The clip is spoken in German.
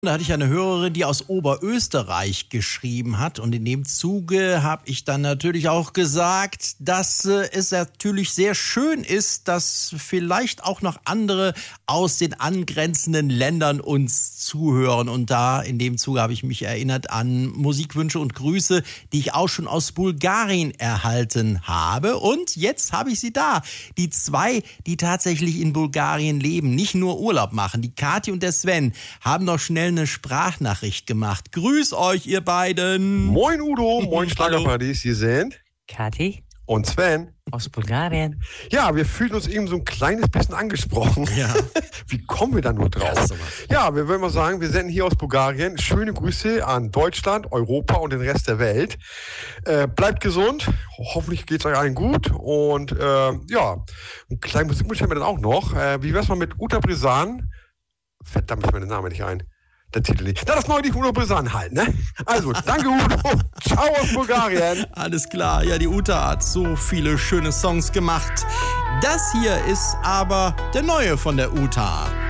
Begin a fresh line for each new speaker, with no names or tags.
Da hatte ich eine Hörerin, die aus Oberösterreich geschrieben hat, und in dem Zuge habe ich dann natürlich auch gesagt, dass es natürlich sehr schön ist, dass vielleicht auch noch andere aus den angrenzenden Ländern uns zuhören, und da in dem Zuge habe ich mich erinnert an Musikwünsche und Grüße, die ich auch schon aus Bulgarien erhalten habe, und jetzt habe ich sie da. Die zwei, die tatsächlich in Bulgarien leben, nicht nur Urlaub machen, die Kathi und der Sven, haben doch schnell eine Sprachnachricht gemacht. Grüß euch, ihr beiden.
Moin Udo, moin Schlagerparadies, hier sind
Kathi
und Sven
aus Bulgarien.
Ja, wir fühlen uns eben so ein kleines bisschen angesprochen.
Ja.
Wie kommen wir da nur drauf? Ja, wir würden mal sagen, wir senden hier aus Bulgarien schöne Grüße an Deutschland, Europa und den Rest der Welt. Bleibt gesund, hoffentlich geht es euch allen gut, und ja, einen kleinen Musikwunsch haben wir dann auch noch. Wie wär's mal mit Uta Bresan? Verdammt, ist mir der Name nicht ein. Der Titel nicht. Das neue die Udo Bresan halt, ne? Also, danke Udo. Ciao aus Bulgarien.
Alles klar, ja, die Uta hat so viele schöne Songs gemacht. Das hier ist aber der neue von der Uta.